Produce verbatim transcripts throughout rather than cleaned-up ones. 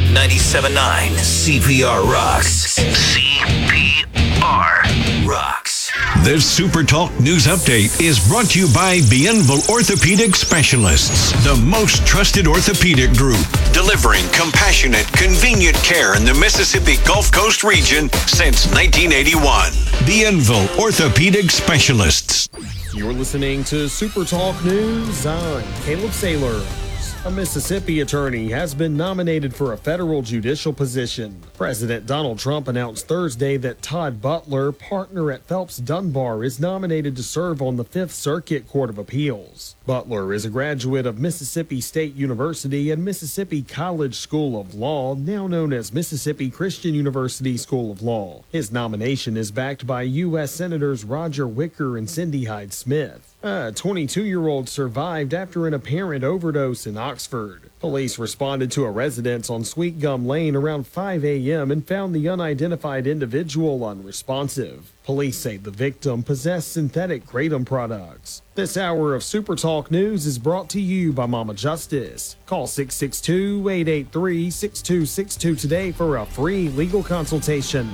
ninety-seven point nine C P R rocks. C P R rocks. This Super Talk News Update is brought to you by Bienville Orthopedic Specialists, the most trusted orthopedic group, delivering compassionate, convenient care in the Mississippi Gulf Coast region since nineteen eighty-one. Bienville Orthopedic Specialists. You're listening to Super Talk News. I'm Caleb Saylor. A Mississippi attorney has been nominated for a federal judicial position. President Donald Trump announced Thursday that Todd Butler, partner at Phelps Dunbar, is nominated to serve on the Fifth Circuit Court of Appeals. Butler is a graduate of Mississippi State University and Mississippi College School of Law, now known as Mississippi Christian University School of Law. His nomination is backed by U S Senators Roger Wicker and Cindy Hyde-Smith. A twenty-two-year-old survived after an apparent overdose in Oxford. Police responded to a residence on Sweet Gum Lane around five a.m. and found the unidentified individual unresponsive. Police say the victim possessed synthetic kratom products. This hour of Super Talk News is brought to you by Mama Justice. Call six six two, eight eight three, six two six two today for a free legal consultation.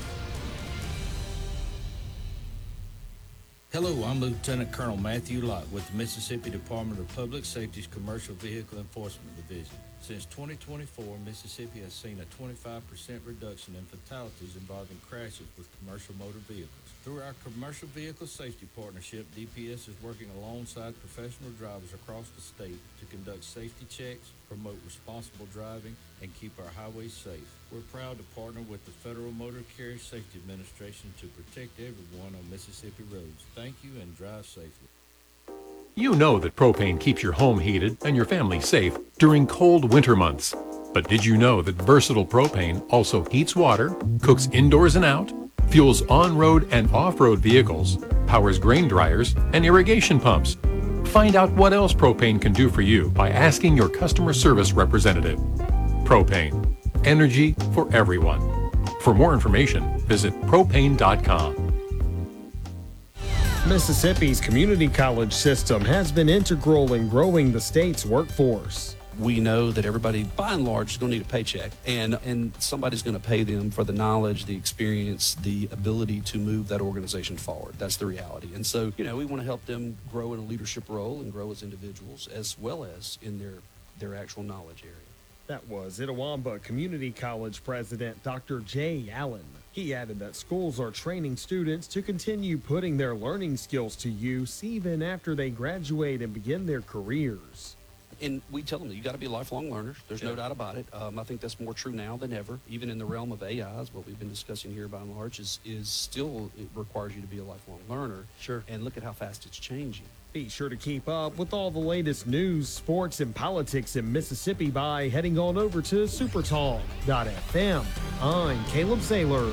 Hello, I'm Lieutenant Colonel Matthew Lott with the Mississippi Department of Public Safety's Commercial Vehicle Enforcement Division. Since twenty twenty-four, Mississippi has seen a twenty-five percent reduction in fatalities involving crashes with commercial motor vehicles. Through our Commercial Vehicle Safety Partnership, D P S is working alongside professional drivers across the state to conduct safety checks, promote responsible driving, and keep our highways safe. We're proud to partner with the Federal Motor Carrier Safety Administration to protect everyone on Mississippi roads. Thank you and drive safely. You know that propane keeps your home heated and your family safe during cold winter months. But did you know that Versatile Propane also heats water, cooks indoors and out, fuels on-road and off-road vehicles, powers grain dryers and irrigation pumps? Find out what else propane can do for you by asking your customer service representative. Propane. Energy for everyone. For more information, visit propane dot com. Mississippi's community college system has been integral in growing the state's workforce. We know that everybody, by and large, is going to need a paycheck, and, and somebody's going to pay them for the knowledge, the experience, the ability to move that organization forward. That's the reality. And so, you know, we want to help them grow in a leadership role and grow as individuals, as well as in their, their actual knowledge area. That was Itawamba Community College President Doctor Jay Allen. He added that schools are training students to continue putting their learning skills to use even after they graduate and begin their careers. And we tell them that you got to be lifelong learners. There's yeah. no doubt about it. Um, I think that's more true now than ever. Even in the realm of A I, what we've been discussing here by and large is, is still, it requires you to be a lifelong learner. Sure. And look at how fast it's changing. Be sure to keep up with all the latest news, sports, and politics in Mississippi by heading on over to supertalk dot f m. I'm Caleb Saylors.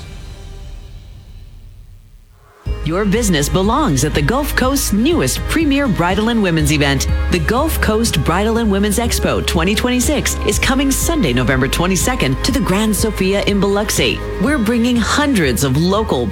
Your business belongs at the Gulf Coast's newest premier bridal and women's event. The Gulf Coast Bridal and Women's Expo twenty twenty-six is coming Sunday, November twenty-second to the Grand Sophia in Biloxi. We're bringing hundreds of local